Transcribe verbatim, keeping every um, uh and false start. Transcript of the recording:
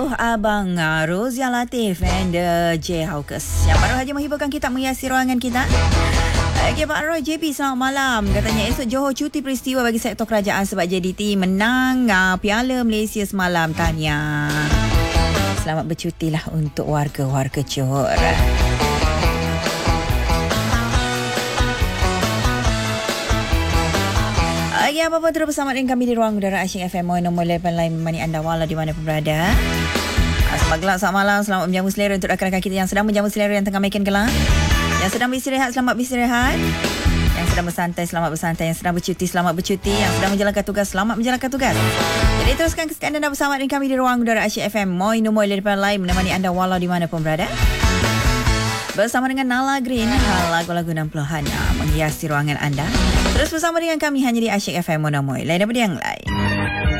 Itu Abang uh, Rozia Latif and uh, J Hawkers yang baru saja menghiburkan kita, menghiasi ruangan kita. Okay, Pak Roy J P, selamat malam. Katanya esok Johor cuti peristiwa bagi sektor kerajaan sebab J D T menang uh, Piala Malaysia semalam. Tahniah. Selamat bercutilah untuk warga-warga Johor. Ya, apa-apa terus bersama dengan kami di ruang udara Asyik F M nombor lapan lain menemani anda walau di mana pun berada. Selamat gelap, selamat malam, selamat menjamu selera untuk rakan-rakan kita yang sedang menjamu selera, yang tengah makan gelap, yang sedang beristirahat, selamat beristirahat, yang sedang bersantai, selamat bersantai, yang sedang bercuti, selamat bercuti, yang sedang menjalankan tugas, selamat menjalankan tugas. Jadi teruskan kesekian anda bersama dengan kami di ruang udara Asyik F M nombor lapan lain menemani anda walau di mana pun berada. Bersama dengan Nala Green, lagu-lagu enam puluhan menghiasi ruangan anda. Terus bersama dengan kami hanya di Asyik F M Monomoy. Lain daripada yang